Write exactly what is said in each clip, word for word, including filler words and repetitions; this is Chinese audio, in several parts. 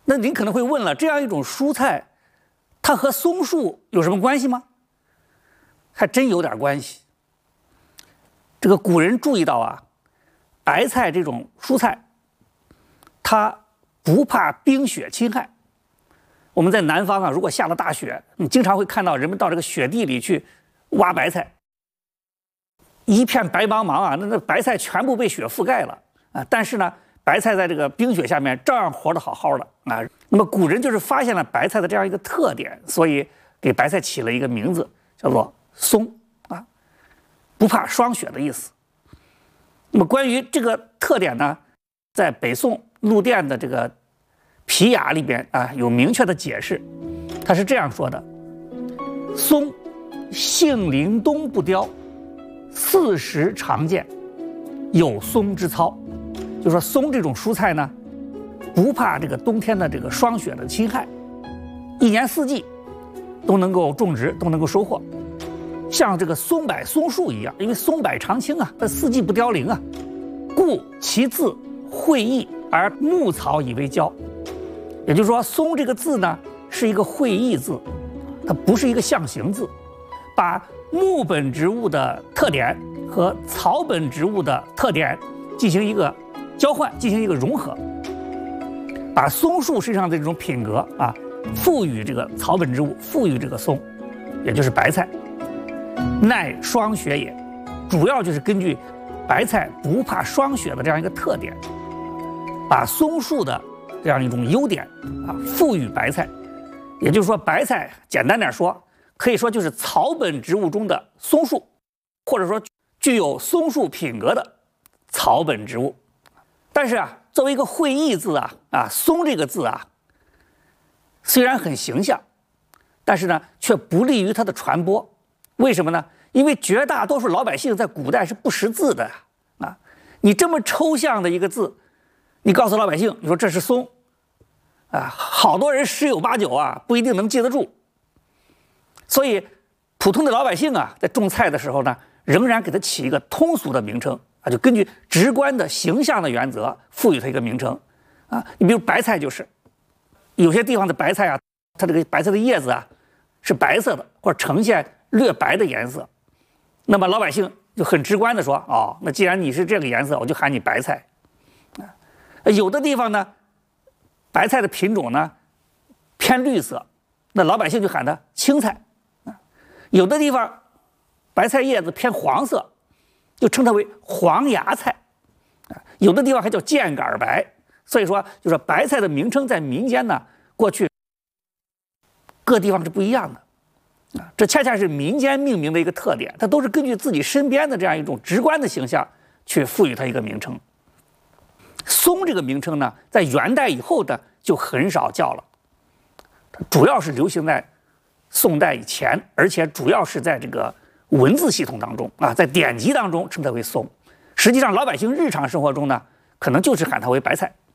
那您可能会问了，这样一种蔬菜，它和松树有什么关系吗？还真有点关系。这个古人注意到啊，白菜这种蔬菜，它不怕冰雪侵害。我们在南方啊，如果下了大雪，你经常会看到人们到这个雪地里去挖白菜，一片白茫茫啊，那那白菜全部被雪覆盖了啊。但是呢，白菜在这个冰雪下面照样活得好好的啊。那么古人就是发现了白菜的这样一个特点，所以给白菜起了一个名字，叫做松啊，不怕霜雪的意思。那么关于这个特点呢，在北宋陆佃的这个皮雅里边啊有明确的解释，他是这样说的：松，性凛冬不凋，四时常见，有松之操。就说松这种蔬菜呢，不怕这个冬天的这个霜雪的侵害，一年四季都能够种植，都能够收获，像这个松柏松树一样，因为松柏常青啊，它四季不凋零啊，故其字会意而木草以为交。也就是说，松这个字呢是一个会意字，它不是一个象形字，把木本植物的特点和草本植物的特点进行一个交换，进行一个融合，把松树身上的这种品格啊，赋予这个草本植物，赋予这个松，也就是白菜，耐霜雪也。主要就是根据白菜不怕霜雪的这样一个特点，把松树的这样一种优点啊赋予白菜。也就是说，白菜简单点说，可以说就是草本植物中的松树，或者说具有松树品格的草本植物。但是啊，作为一个会意字啊，啊，松这个字啊，虽然很形象，但是呢，却不利于它的传播。为什么呢？因为绝大多数老百姓在古代是不识字的啊。你这么抽象的一个字，你告诉老百姓，你说这是松，啊，好多人十有八九啊不一定能记得住。所以，普通的老百姓啊，在种菜的时候呢，仍然给它起一个通俗的名称。啊，就根据直观的形象的原则赋予它一个名称，啊，你比如白菜就是，有些地方的白菜啊，它这个白菜的叶子啊是白色的，或者呈现略白的颜色，那么老百姓就很直观的说，哦，那既然你是这个颜色，我就喊你白菜。啊，有的地方呢，白菜的品种呢偏绿色，那老百姓就喊它青菜。啊，有的地方白菜叶子偏黄色，就称它为黄芽菜，啊，有的地方还叫箭杆白。所以说，就是白菜的名称在民间呢，过去各地方是不一样的，啊，这恰恰是民间命名的一个特点，它都是根据自己身边的这样一种直观的形象去赋予它一个名称。松这个名称呢，在元代以后呢就很少叫了，主要是流行在宋代以前，而且主要是在这个文字系统当中啊，在典籍当中称它为松。实际上，老百姓日常生活中呢，可能就是喊它为白菜。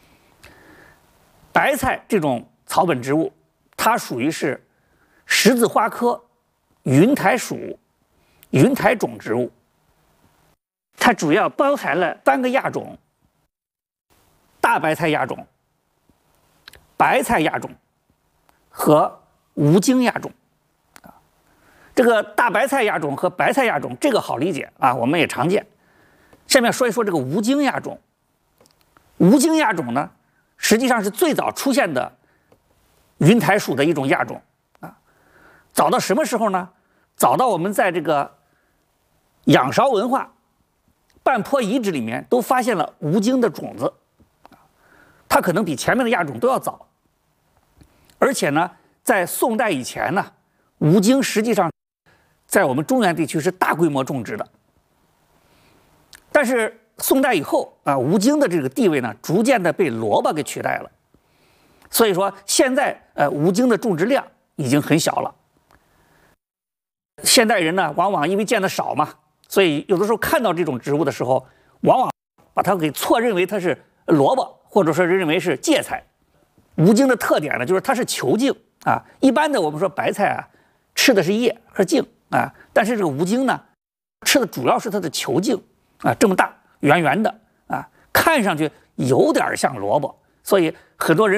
白菜这种草本植物，它属于是十字花科云台属云台种植物，它主要包含了三个亚种：大白菜亚种、白菜亚种和无茎亚种。这个大白菜亚种和白菜亚种，这个好理解啊，我们也常见。下面说一说这个无茎亚种。无茎亚种呢，实际上是最早出现的云台属的一种亚种啊。早到什么时候呢？早到我们在这个仰韶文化半坡遗址里面都发现了无茎的种子，它可能比前面的亚种都要早。而且呢，在宋代以前呢，无茎实际上在我们中原地区是大规模种植的。但是宋代以后啊，无茎的这个地位呢，逐渐的被萝卜给取代了。所以说，现在呃无茎的种植量已经很小了。现代人呢，往往因为见得少嘛，所以有的时候看到这种植物的时候，往往把它给错认为它是萝卜，或者说认为是芥菜。无茎的特点呢，就是它是球茎啊。一般的我们说白菜啊，吃的是叶和茎啊，但是这个无茎呢，吃的主要是它的球茎啊，这么大圆圆的啊，看上去有点像萝卜，所以很多人